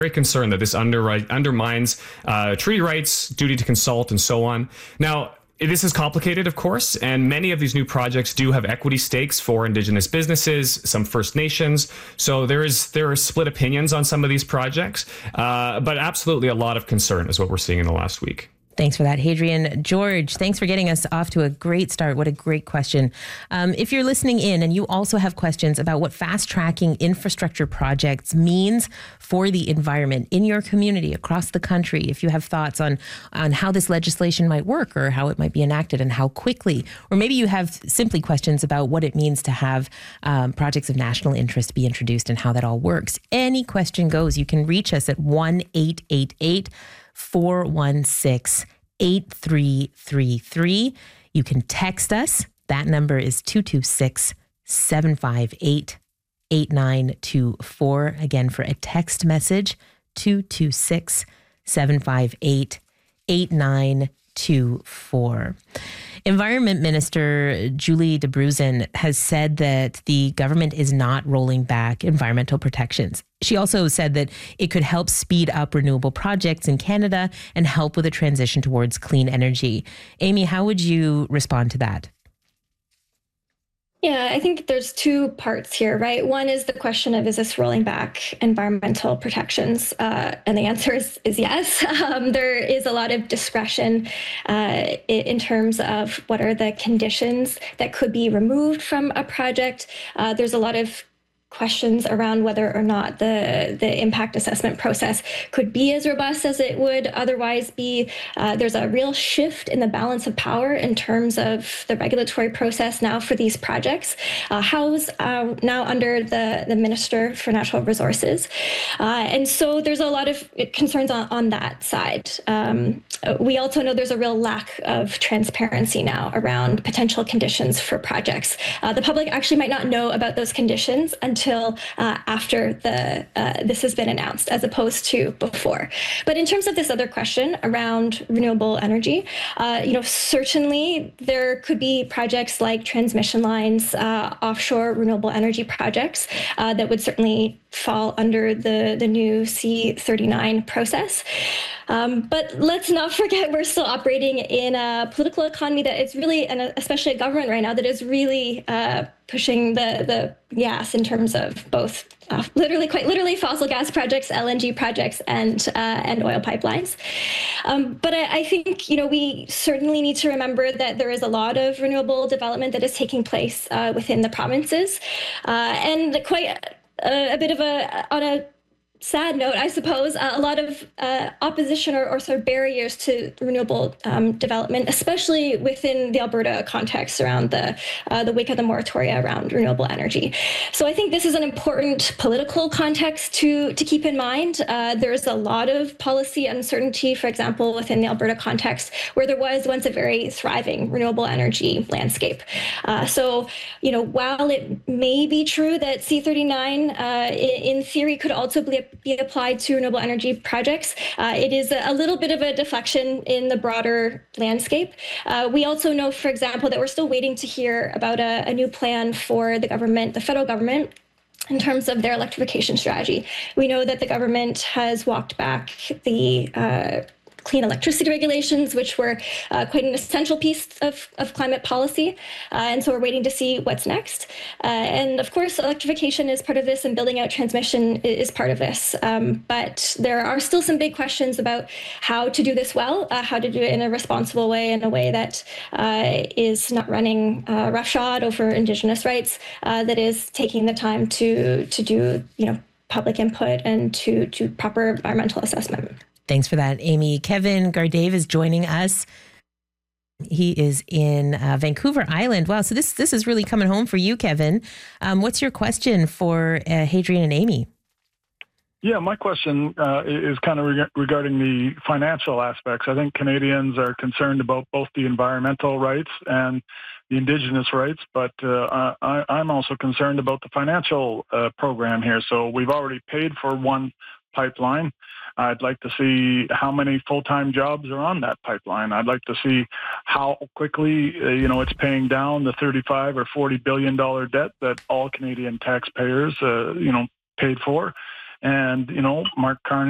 very concerned that this undermines treaty rights, duty to consult, and so on. Now, this is complicated, of course, and many of these new projects do have equity stakes for Indigenous businesses, some First Nations. So there are split opinions on some of these projects, but absolutely a lot of concern is what we're seeing in the last week. Thanks for that, Hadrien. George, thanks for getting us off to a great start. What a great question. If you're listening in and you also have questions about what fast-tracking infrastructure projects means for the environment in your community across the country, if you have thoughts on how this legislation might work or how it might be enacted and how quickly, or maybe you have simply questions about what it means to have projects of national interest be introduced and how that all works, any question goes. You can reach us at 1-888-416-8333. You can text us. That number is 226-758-8924. Again, for a text message, 226-758-8924. Environment Minister Julie Abruzin has said that the government is not rolling back environmental protections. She also said that it could help speed up renewable projects in Canada and help with a transition towards clean energy. Amy, how would you respond to that? Yeah, I think there's two parts here, right? One is the question of, is this rolling back environmental protections? And the answer is yes. There is a lot of discretion in terms of what are the conditions that could be removed from a project. There's a lot of questions around whether or not the impact assessment process could be as robust as it would otherwise be. There's a real shift in the balance of power in terms of the regulatory process now for these projects, housed now under the Minister for Natural Resources. And so there's a lot of concerns on that side. We also know there's a real lack of transparency now around potential conditions for projects. The public actually might not know about those conditions until after this has been announced, as opposed to before. But in terms of this other question around renewable energy, certainly there could be projects like transmission lines, offshore renewable energy projects that would certainly fall under the new C39 process. But let's not forget we're still operating in a political economy that is really, and especially a government right now, that is really pushing the gas in terms of both quite literally fossil gas projects, LNG projects, and oil pipelines. But I think we certainly need to remember that there is a lot of renewable development that is taking place within the provinces, and quite a bit of on a sad note, I suppose, a lot of opposition or sort of barriers to renewable development, especially within the Alberta context around the wake of the moratoria around renewable energy. So I think this is an important political context to keep in mind. There's a lot of policy uncertainty, for example, within the Alberta context, where there was once a very thriving renewable energy landscape. So while it may be true that C39 in theory could also be applied to renewable energy projects, it is a little bit of a deflection in the broader landscape. We also know, for example, that we're still waiting to hear about a new plan for the federal government, in terms of their electrification strategy. We know that the government has walked back the clean electricity regulations, which were quite an essential piece of climate policy. And so we're waiting to see what's next. And of course, electrification is part of this, and building out transmission is part of this. But there are still some big questions about how to do this well, how to do it in a responsible way, in a way that is not running roughshod over Indigenous rights, that is taking the time to do public input and to proper environmental assessment. Thanks for that, Amy. Kevin Gardave is joining us. He is in Vancouver Island. Wow, so this is really coming home for you, Kevin. What's your question for Hadrien and Amy? Yeah, my question is kind of regarding the financial aspects. I think Canadians are concerned about both the environmental rights and the Indigenous rights, but I'm also concerned about the financial program here. So we've already paid for one pipeline. I'd like to see how many full-time jobs are on that pipeline. I'd like to see how quickly, it's paying down the $35 or $40 billion debt that all Canadian taxpayers, paid for. And, Mark Carney